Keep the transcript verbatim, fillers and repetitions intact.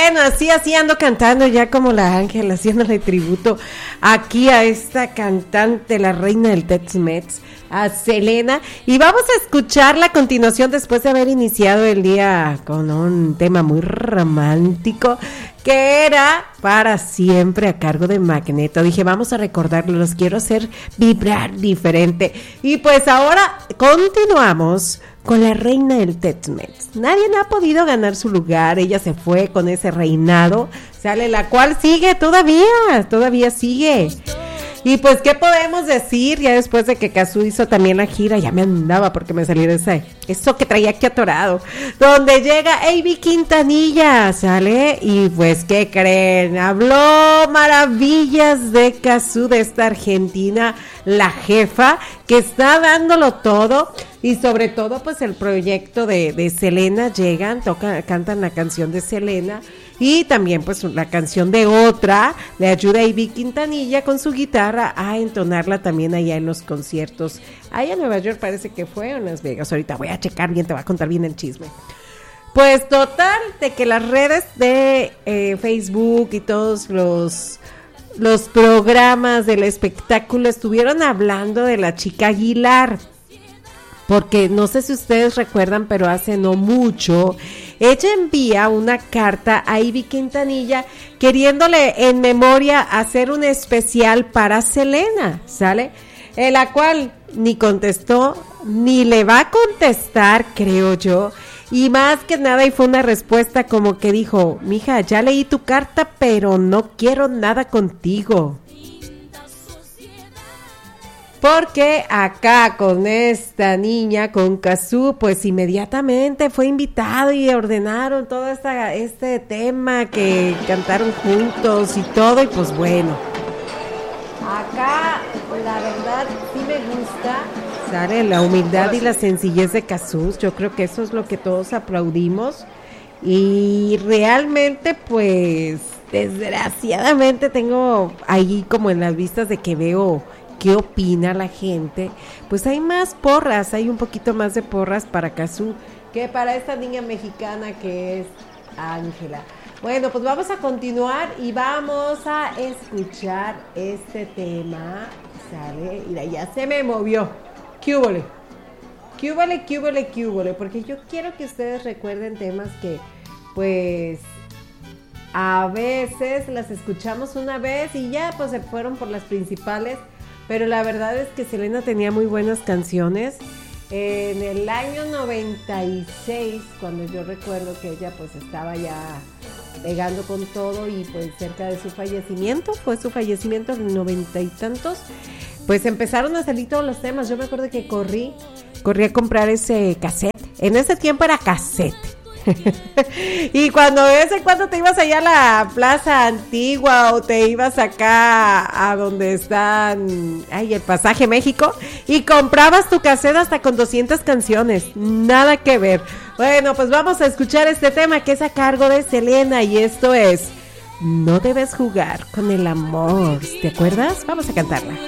bueno, así, así ando cantando ya como la Ángela, haciéndole tributo aquí a esta cantante, la reina del Tex-Mex, a Selena. Y vamos a escucharla a continuación después de haber iniciado el día con un tema muy romántico que era Para Siempre a cargo de Magneto. Dije, vamos a recordarlo, los quiero hacer vibrar diferente. Y pues ahora continuamos con la reina del Tex-Mex. Nadie ha podido ganar su lugar, ella se fue con ese reinado, sale la cual sigue todavía, todavía sigue. Y pues, ¿qué podemos decir? Ya después de que Cazzu hizo también la gira, ya me andaba porque me salió ese, eso que traía aquí atorado. Donde llega Avi Quintanilla, ¿sale? Y pues, ¿qué creen? Habló maravillas de Cazzu, de esta argentina, la jefa, que está dándolo todo. Y sobre todo, pues, el proyecto de, de Selena, llegan, tocan, cantan la canción de Selena. Y también pues la canción de otra, le ayuda a Avi Quintanilla con su guitarra a entonarla también allá en los conciertos. Allá en Nueva York parece que fue, o en Las Vegas, ahorita voy a checar bien, te voy a contar bien el chisme. Pues total, de que las redes de eh, Facebook y todos los, los programas del espectáculo estuvieron hablando de la chica Aguilar. Porque no sé si ustedes recuerdan, pero hace no mucho, ella envía una carta a Avi Quintanilla queriéndole en memoria hacer un especial para Selena, ¿sale? En la cual ni contestó, ni le va a contestar, creo yo. Y más que nada, y fue una respuesta como que dijo, mija, ya leí tu carta, pero no quiero nada contigo. Porque acá con esta niña, con Cazzu, pues inmediatamente fue invitado y ordenaron todo esta, este tema que cantaron juntos y todo, y pues bueno. Acá la verdad sí me gusta, ¿sale? La humildad y la sencillez de Cazzu, yo creo que eso es lo que todos aplaudimos. Y realmente pues desgraciadamente tengo ahí como en las vistas de que veo qué opina la gente, pues hay más porras, hay un poquito más de porras para Cazzu que para esta niña mexicana que es Ángela. Bueno, pues vamos a continuar y vamos a escuchar este tema, ¿sale? Mira, ya se me movió. ¿Qué húbole? ¿Qué húbole, qué húbole, qué húbole? Porque yo quiero que ustedes recuerden temas que, pues, a veces las escuchamos una vez y ya, pues, se fueron por las principales. Pero la verdad es que Selena tenía muy buenas canciones. En el año noventa y seis, cuando yo recuerdo que ella pues estaba ya pegando con todo y pues cerca de su fallecimiento, fue su fallecimiento en el noventa y tantos, pues empezaron a salir todos los temas. Yo me acuerdo que corrí, corrí a comprar ese cassette. En ese tiempo era cassette. Y cuando de vez en cuando te ibas allá a la plaza antigua o te ibas acá a donde están, ay, el Pasaje México, y comprabas tu cassette hasta con doscientas canciones, nada que ver. Bueno, pues vamos a escuchar este tema que es a cargo de Selena y esto es No debes jugar con el amor, ¿te acuerdas? Vamos a cantarla.